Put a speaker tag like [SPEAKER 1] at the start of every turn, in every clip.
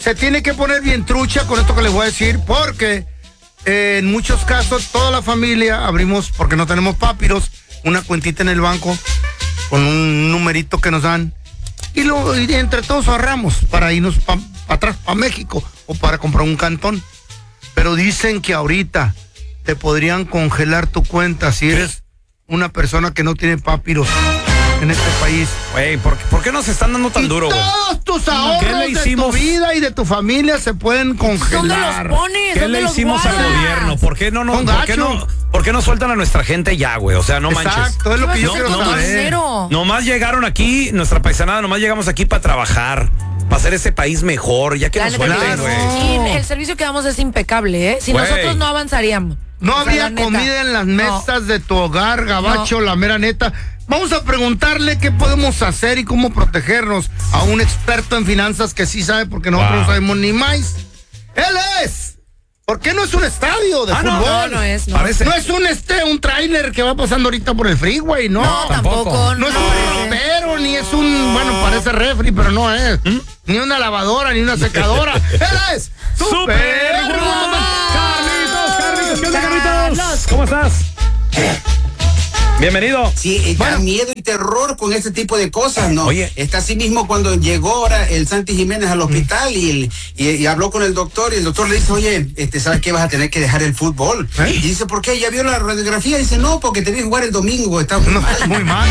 [SPEAKER 1] se tiene que poner bien trucha con esto que les voy a decir, porque en muchos casos toda la familia abrimos, porque no tenemos papiros, una cuentita en el banco con un numerito que nos dan y entre todos ahorramos para irnos para atrás, para México o para comprar un cantón. Pero dicen que ahorita te podrían congelar tu cuenta si eres una persona que no tiene papiros en este país.
[SPEAKER 2] Güey, ¿por qué nos están dando tan duro, güey?
[SPEAKER 1] Todos tus ahorros de tu vida y de tu familia se pueden congelar.
[SPEAKER 3] ¿Dónde los pones?
[SPEAKER 2] ¿Qué le hicimos al gobierno? ¿Por qué no sueltan a nuestra gente ya, güey? O sea, no manches.
[SPEAKER 1] Exacto, es lo que yo quiero saber.
[SPEAKER 2] Nomás llegaron aquí, nuestra paisanada, nomás llegamos aquí para trabajar, para hacer ese país mejor, ya que nos suelten, güey.
[SPEAKER 3] Y el servicio que damos es impecable, ¿eh? Si nosotros no avanzaríamos.
[SPEAKER 1] No había comida en las mesas de tu hogar, gabacho, la mera neta. Vamos a preguntarle qué podemos hacer y cómo protegernos a un experto en finanzas que sí sabe, porque nosotros no sabemos ni más. Él es. ¿Por qué no es un estadio de fútbol?
[SPEAKER 3] No es.
[SPEAKER 1] No es un tráiler que va pasando ahorita por el freeway, ¿no?
[SPEAKER 3] No, tampoco.
[SPEAKER 1] No es un ropero, ni es un, bueno, parece refri, pero no es. Ni una lavadora, ni una secadora. Él es Super
[SPEAKER 2] Carlitos, ¿qué onda, Carlitos? ¿Cómo estás? Bienvenido.
[SPEAKER 4] Sí, da miedo y terror con este tipo de cosas, ¿no?
[SPEAKER 2] Oye.
[SPEAKER 4] Está así mismo cuando llegó ahora el Santi Jiménez al hospital y habló con el doctor y el doctor le dice, oye, ¿sabes qué? Vas a tener que dejar el fútbol. Y dice, ¿por qué? ¿Ya vio la radiografía? Dice, no, porque te vi jugar el domingo. Está
[SPEAKER 1] muy mal.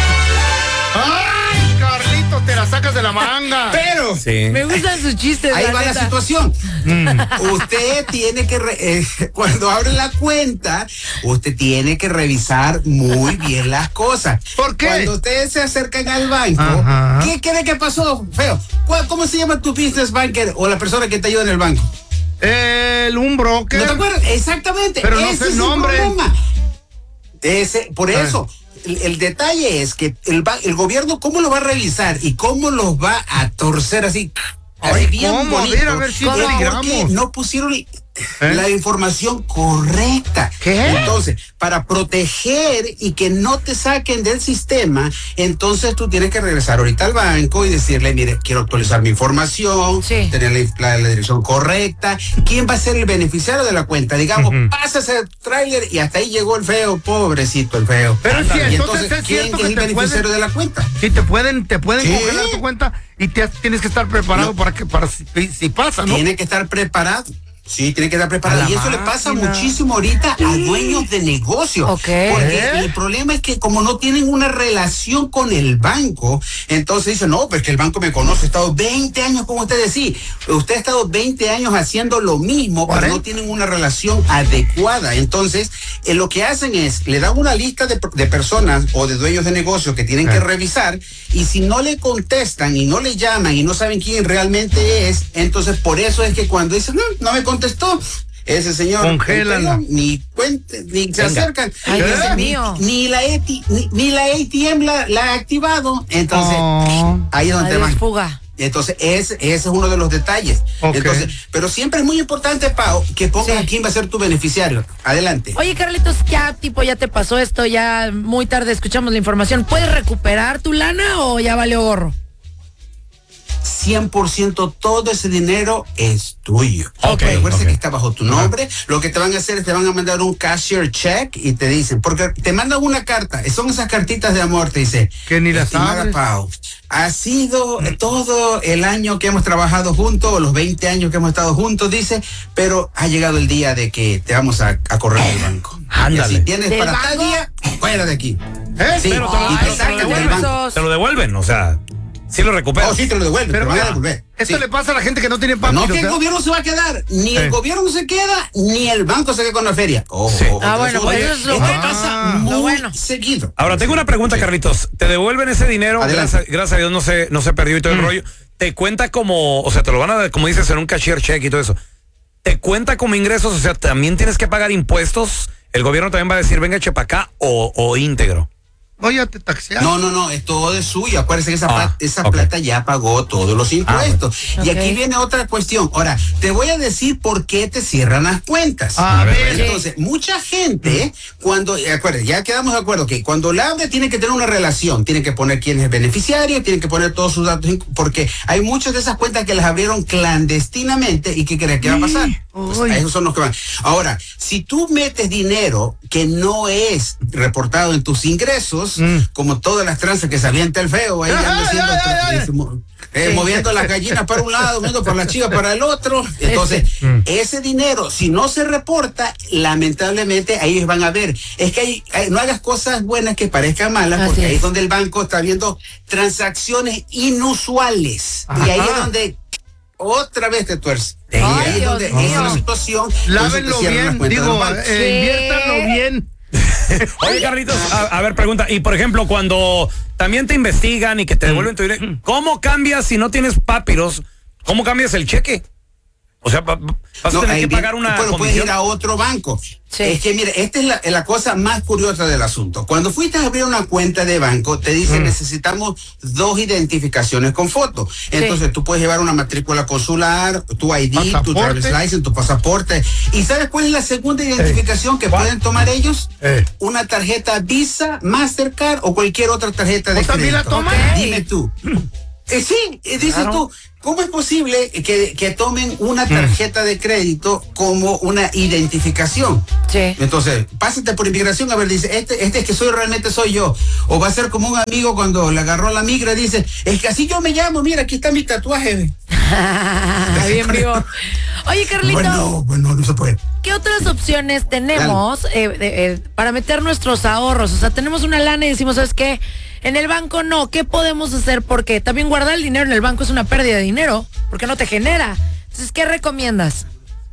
[SPEAKER 1] ¡Ay, Carlitos, te la sacas de la manga!
[SPEAKER 4] Pero
[SPEAKER 3] me gustan sus chistes.
[SPEAKER 4] Ahí va la situación. Usted tiene que, cuando abre la cuenta, usted tiene que revisar muy bien las cosas.
[SPEAKER 1] ¿Por qué?
[SPEAKER 4] Cuando ustedes se acercan al banco, ¿qué pasó, feo? ¿Cómo se llama tu business banker o la persona que te ayuda en el banco?
[SPEAKER 1] Un broker.
[SPEAKER 4] ¿No te acuerdas? Exactamente.
[SPEAKER 1] Pero no sé el nombre.
[SPEAKER 4] Por eso. El detalle es que el gobierno, ¿cómo lo va a revisar y cómo los va a torcer así?
[SPEAKER 1] Ay,
[SPEAKER 4] bien
[SPEAKER 1] ¿cómo?
[SPEAKER 4] bonito.
[SPEAKER 1] A ver si
[SPEAKER 4] porque no pusieron la información correcta.
[SPEAKER 1] ¿Qué?
[SPEAKER 4] Entonces, para proteger y que no te saquen del sistema, entonces tú tienes que regresar ahorita al banco y decirle, mire, quiero actualizar mi información, tener la dirección correcta. ¿Quién va a ser el beneficiario de la cuenta? Digamos, pasa ese tráiler y hasta ahí llegó el feo, pobrecito el feo.
[SPEAKER 1] Pero es cierto,
[SPEAKER 4] entonces,
[SPEAKER 1] es
[SPEAKER 4] ¿quién
[SPEAKER 1] cierto
[SPEAKER 4] es el beneficiario de la cuenta?
[SPEAKER 1] Sí, te pueden congelar tu cuenta y tienes que estar preparado para si pasa, ¿no?
[SPEAKER 4] Tiene que estar preparado. Sí, tiene que estar preparado. Y eso le pasa muchísimo ahorita a dueños de negocios. Porque el problema es que como no tienen una relación con el banco, entonces dicen, no, pues que el banco me conoce, he estado 20 años con ustedes. Sí, usted ha estado 20 años haciendo lo mismo, pero no tienen una relación adecuada. Entonces, lo que hacen es, le dan una lista de personas o de dueños de negocios que tienen que revisar, y si no le contestan y no le llaman y no saben quién realmente es, entonces por eso es que cuando dicen, no me contestó, ese señor
[SPEAKER 1] congélala,
[SPEAKER 4] ni se acercan.
[SPEAKER 3] Ay, Dios mío.
[SPEAKER 4] Ni la ATM la ha activado. Entonces, ahí es donde van.
[SPEAKER 3] Fuga.
[SPEAKER 4] Entonces, ese es uno de los detalles. Entonces, pero siempre es muy importante, Pao, que pongas a quién va a ser tu beneficiario. Adelante.
[SPEAKER 3] Oye, Carlitos, ya te pasó esto, ya muy tarde escuchamos la información. ¿Puedes recuperar tu lana o ya valió gorro?
[SPEAKER 4] 100% todo ese dinero es tuyo. Recuerda que está bajo tu nombre. Lo que te van a hacer es te van a mandar un cashier check y te dicen, porque te mandan una carta, son esas cartitas de amor, te dice,
[SPEAKER 1] que ni las sabes.
[SPEAKER 4] Pau, ha sido todo el año que hemos trabajado juntos, o los 20 años que hemos estado juntos, dice, pero ha llegado el día de que te vamos a correr del banco.
[SPEAKER 1] Ándale.
[SPEAKER 4] Y si tienes para tal día, fuera de aquí. Sí,
[SPEAKER 2] pero
[SPEAKER 4] y te sacan del banco.
[SPEAKER 2] Te lo devuelven, o sea, sí lo recuperas.
[SPEAKER 4] Sí te lo devuelven, pero van a devolver.
[SPEAKER 1] Esto le pasa a la gente que no tiene papiros.
[SPEAKER 4] No, que el gobierno se va a quedar. Ni el gobierno se queda, ni el banco se queda con la feria.
[SPEAKER 3] Bueno, pues eso es lo bueno.
[SPEAKER 4] Pasa muy seguido.
[SPEAKER 2] Ahora, tengo una pregunta, Carlitos. ¿Te devuelven ese dinero? Gracias a Dios no se perdió y todo el rollo. ¿Te cuenta como, o sea, te lo van a dar, como dices, en un cashier check y todo eso? ¿Te cuenta como ingresos? O sea, ¿también tienes que pagar impuestos? ¿El gobierno también va a decir, venga, eche para acá o íntegro?
[SPEAKER 1] No, ya te taxearon.
[SPEAKER 4] No, es todo de suyo. Acuérdense que esa plata ya pagó todos los impuestos. Y aquí viene otra cuestión. Ahora, te voy a decir por qué te cierran las cuentas.
[SPEAKER 1] A ver.
[SPEAKER 4] Entonces, mucha gente, acuérdense, ya quedamos de acuerdo que cuando la abre tiene que tener una relación, tiene que poner quién es el beneficiario, tiene que poner todos sus datos, porque hay muchas de esas cuentas que las abrieron clandestinamente y ¿qué crees que va a pasar? Pues esos son los que van. Ahora, si tú metes dinero que no es reportado en tus ingresos, como todas las tranzas que se avienta el feo, ahí anda haciendo, moviendo las gallinas para un lado, moviendo para la chiva para el otro. Entonces, ese dinero, si no se reporta, lamentablemente ahí van a ver. Es que no hagas cosas buenas que parezcan malas, porque ahí es donde el banco está viendo transacciones inusuales. Y ahí es donde otra vez te tuerce. Ahí es donde es una situación.
[SPEAKER 1] Lávenlo bien, inviértanlo bien.
[SPEAKER 2] Oye, Carlitos, a ver, pregunta. Y por ejemplo, cuando también te investigan y que te devuelven tu dinero, ¿cómo cambias si no tienes papiros? ¿Cómo cambias el cheque? O sea, vas a tener que pagar una comisión.
[SPEAKER 4] Puedes ir a otro banco. Sí. Es que, mire, esta es la cosa más curiosa del asunto. Cuando fuiste a abrir una cuenta de banco, te dicen necesitamos 2 identificaciones con foto. Entonces, tú puedes llevar una matrícula consular, tu ID, tu driver's license, tu pasaporte. ¿Y sabes cuál es la segunda identificación que pueden tomar ellos? Una tarjeta Visa, Mastercard o cualquier otra tarjeta de crédito.
[SPEAKER 1] ¿También la toman?
[SPEAKER 4] Dime tú. Sí, dices tú. ¿Cómo es posible que tomen una tarjeta de crédito como una identificación? Sí. Entonces, pásate por inmigración, a ver, dice, este es que realmente soy yo. O va a ser como un amigo cuando le agarró la migra, dice, es que así yo me llamo, mira, aquí está mi tatuaje.
[SPEAKER 3] Está bien vivo. Oye, Carlitos.
[SPEAKER 4] Bueno, no se puede.
[SPEAKER 3] ¿Qué otras opciones tenemos para meter nuestros ahorros? O sea, tenemos una lana y decimos, ¿sabes qué? En el banco no, ¿qué podemos hacer? Porque también guardar el dinero en el banco es una pérdida de dinero, porque no te genera. Entonces, ¿qué recomiendas?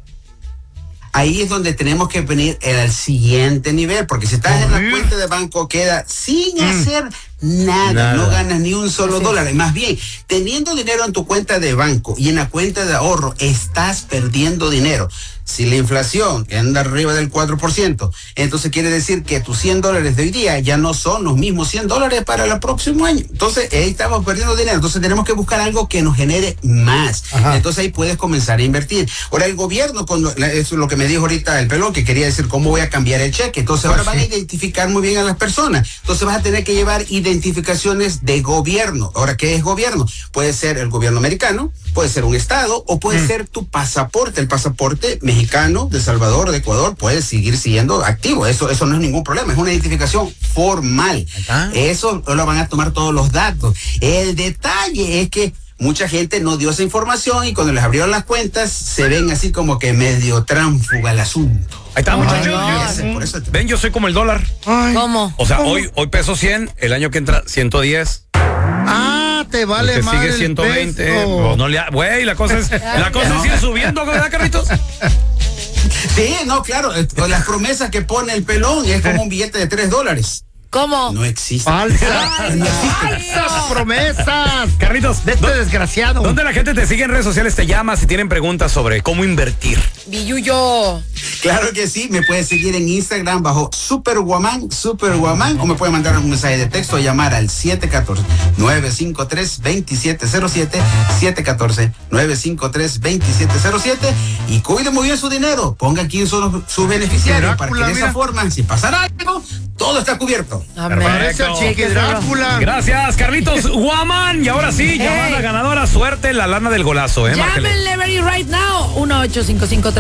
[SPEAKER 4] Ahí es donde tenemos que venir al siguiente nivel, porque si estás en la cuenta de banco queda sin hacer nada, no ganas ni un solo dólar. Más bien, teniendo dinero en tu cuenta de banco y en la cuenta de ahorro, estás perdiendo dinero. Si la inflación anda arriba del 4%, entonces quiere decir que tus $100 de hoy día ya no son los mismos $100 para el próximo año. Entonces, ahí estamos perdiendo dinero. Entonces, tenemos que buscar algo que nos genere más. Entonces, ahí puedes comenzar a invertir. Ahora, el gobierno, eso es lo que me dijo ahorita el pelón, que quería decir cómo voy a cambiar el cheque. Entonces, ahora van a identificar muy bien a las personas. Entonces, vas a tener que llevar identificaciones de gobierno. Ahora, ¿qué es gobierno? Puede ser el gobierno americano, puede ser un estado o puede ser tu pasaporte. El pasaporte mexicano, de Salvador, de Ecuador, puede seguir siendo activo. Eso no es ningún problema, es una identificación formal. Eso lo van a tomar todos los datos. El detalle es que mucha gente no dio esa información y cuando les abrieron las cuentas se ven así como que medio tránfuga el asunto.
[SPEAKER 2] Ahí está, muchachos. Ven, yo soy como el dólar.
[SPEAKER 3] ¿Cómo?
[SPEAKER 2] O sea, hoy peso 100, el año que entra 110.
[SPEAKER 1] Te vale más.
[SPEAKER 2] Sigue 120. Güey, la cosa sigue subiendo, ¿verdad, Carlitos?
[SPEAKER 4] Sí, no, claro. Las promesas que pone el pelón es como un billete de $3.
[SPEAKER 3] ¿Cómo?
[SPEAKER 4] No existe.
[SPEAKER 1] Falsas promesas.
[SPEAKER 2] Carlitos,
[SPEAKER 1] de este desgraciado.
[SPEAKER 2] ¿Dónde la gente te sigue en redes sociales? Te llama si tienen preguntas sobre cómo invertir.
[SPEAKER 3] Billuyo.
[SPEAKER 4] Claro que sí, me puedes seguir en Instagram bajo Superwoman, o me puede mandar un mensaje de texto o llamar al 714-953-2707, 714-953-2707 y cuide muy bien su dinero. Ponga aquí sus beneficiarios para que de esa forma, si pasara algo, todo está cubierto.
[SPEAKER 1] Drácula.
[SPEAKER 2] Gracias, Carlitos Guamán. Y ahora sí, llamada ganadora, suerte, la lana del golazo,
[SPEAKER 3] Llámenle very right now, 1-855-3